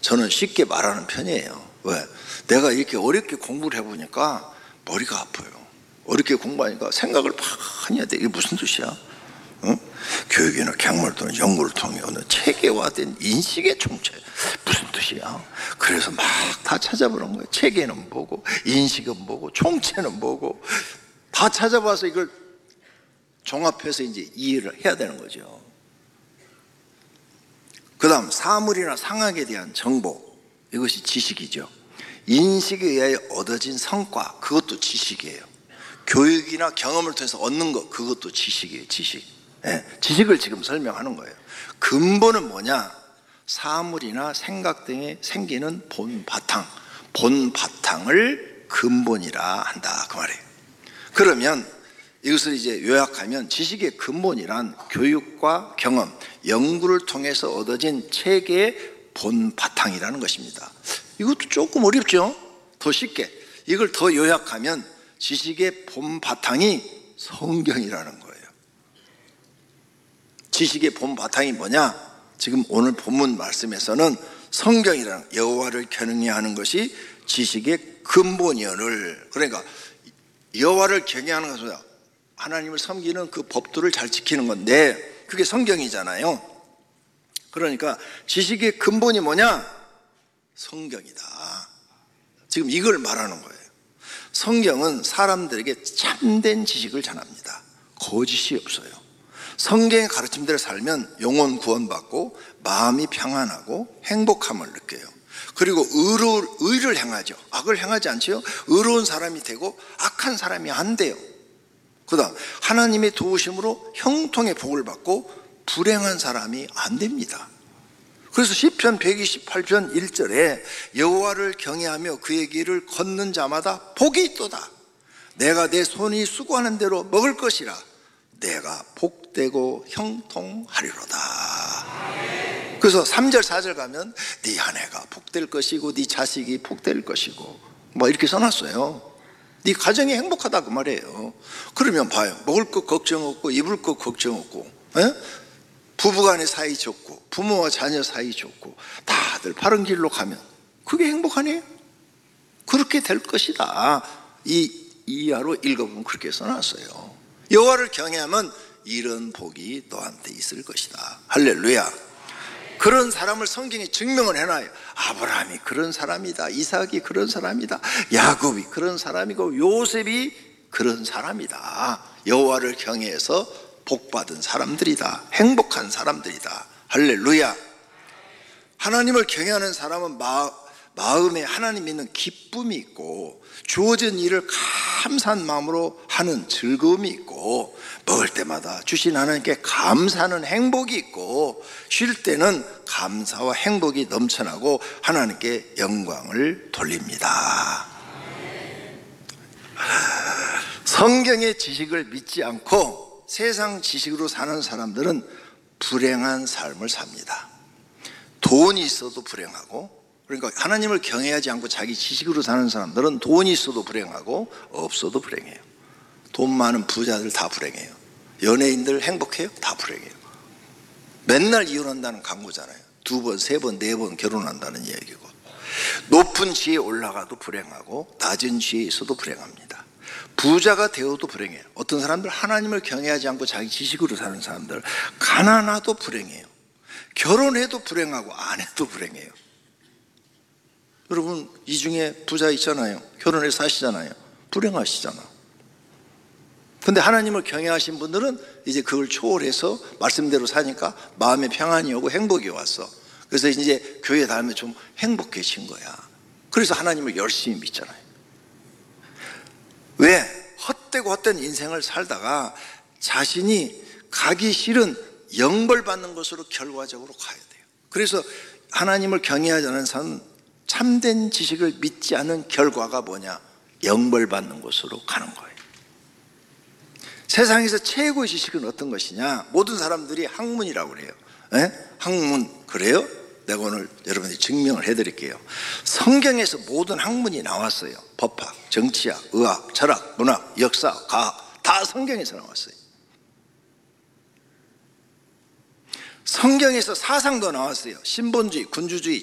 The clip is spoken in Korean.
저는 쉽게 말하는 편이에요. 왜? 내가 이렇게 어렵게 공부를 해보니까 머리가 아파요. 어렵게 공부하니까 생각을 많이 해야 돼. 이게 무슨 뜻이야? 응? 교육이나 학문을 또는 연구를 통해 어느 체계화된 인식의 총체, 무슨 뜻이야? 그래서 막 다 찾아보는 거예요. 체계는 뭐고, 인식은 뭐고, 총체는 뭐고, 다 찾아봐서 이걸 종합해서 이제 이해를 해야 되는 거죠. 그 다음 사물이나 상황에 대한 정보, 이것이 지식이죠. 인식에 의하여 얻어진 성과, 그것도 지식이에요. 교육이나 경험을 통해서 얻는 것, 그것도 지식이에요. 지식. 네, 지식을 지금 설명하는 거예요. 근본은 뭐냐? 사물이나 생각 등에 생기는 본 바탕을 근본이라 한다, 그 말이에요. 그러면 이것을 이제 요약하면 지식의 근본이란 교육과 경험, 연구를 통해서 얻어진 체계의 본 바탕이라는 것입니다. 이것도 조금 어렵죠? 더 쉽게 이걸 더 요약하면 지식의 본 바탕이 성경이라는 거예요. 지식의 본 바탕이 뭐냐? 지금 오늘 본문 말씀에서는 성경이라는 여호와를 경외하는 것이 지식의 근본이오늘. 그러니까 여호와를 경외하는 것은 하나님을 섬기는 그 법도를 잘 지키는 건데 그게 성경이잖아요. 그러니까 지식의 근본이 뭐냐? 성경이다. 지금 이걸 말하는 거예요. 성경은 사람들에게 참된 지식을 전합니다. 거짓이 없어요. 성경의 가르침대로 살면 영혼 구원받고 마음이 평안하고 행복함을 느껴요. 그리고 의를 행하죠. 악을 행하지 않죠. 의로운 사람이 되고 악한 사람이 안 돼요. 그 다음 하나님의 도우심으로 형통의 복을 받고 불행한 사람이 안 됩니다. 그래서 시편 128편 1절에 여호와를 경외하며 그의 길을 걷는 자마다 복이 있도다. 내가 내 손이 수고하는 대로 먹을 것이라. 내가 복되고 형통하리로다. 그래서 3절 4절 가면 네 아내가 복될 것이고 네 자식이 복될 것이고 뭐 이렇게 써놨어요. 네 가정이 행복하다 그 말이에요. 그러면 봐요. 먹을 것 걱정 없고 입을 것 걱정 없고, 에? 부부간의 사이 좋고 부모와 자녀 사이 좋고 다들 바른 길로 가면 그게 행복 아니에요? 그렇게 될 것이다. 이 이하로 읽어보면 그렇게 써놨어요. 여호와를 경외하면 이런 복이 너한테 있을 것이다. 할렐루야. 그런 사람을 성경에 증명을 해놔요. 아브라함이 그런 사람이다. 이삭이 그런 사람이다. 야곱이 그런 사람이고 요셉이 그런 사람이다. 여호와를 경외해서 복받은 사람들이다. 행복한 사람들이다. 할렐루야. 하나님을 경외하는 사람은 마음에 하나님 있는 기쁨이 있고 주어진 일을 감사한 마음으로 하는 즐거움이 있고 먹을 때마다 주신 하나님께 감사하는 행복이 있고 쉴 때는 감사와 행복이 넘쳐나고 하나님께 영광을 돌립니다. 성경의 지식을 믿지 않고 세상 지식으로 사는 사람들은 불행한 삶을 삽니다. 돈이 있어도 불행하고, 그러니까 하나님을 경외하지 않고 자기 지식으로 사는 사람들은 돈이 있어도 불행하고 없어도 불행해요. 돈 많은 부자들 다 불행해요. 연예인들 행복해요? 다 불행해요. 맨날 이혼한다는 광고잖아요. 2번, 3번, 4번 결혼한다는 얘기고. 높은 지위에 올라가도 불행하고 낮은 지위에 있어도 불행합니다. 부자가 되어도 불행해요. 어떤 사람들 하나님을 경외하지 않고 자기 지식으로 사는 사람들 가난하도 불행해요. 결혼해도 불행하고 안 해도 불행해요. 여러분 이 중에 부자 있잖아요. 결혼해서 사시잖아요. 불행하시잖아. 근데 하나님을 경외하신 분들은 이제 그걸 초월해서 말씀대로 사니까 마음에 평안이 오고 행복이 왔어. 그래서 이제 교회 다니면 좀 행복해진 거야. 그래서 하나님을 열심히 믿잖아요. 왜? 헛되고 헛된 인생을 살다가 자신이 가기 싫은 영벌받는 것으로 결과적으로 가야 돼요. 그래서 하나님을 경외하지 않은 사람은 참된 지식을 믿지 않은 결과가 뭐냐? 영벌받는 곳으로 가는 거예요. 세상에서 최고의 지식은 어떤 것이냐? 모든 사람들이 학문이라고 그래요. 에? 학문 그래요? 내가 오늘 여러분들이 증명을 해드릴게요. 성경에서 모든 학문이 나왔어요. 법학, 정치학, 의학, 철학, 문학, 역사, 과학 다 성경에서 나왔어요. 성경에서 사상도 나왔어요. 신본주의, 군주주의,